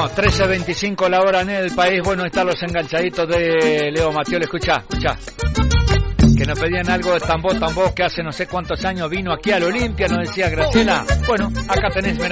Bueno, 13:25 la hora en el país. Bueno, están los enganchaditos de Leo Mattioli. Escucha. Que nos pedían algo de Tambó, que hace no sé cuántos años vino aquí al Olimpia, nos decía Graciela. Bueno, acá tenés.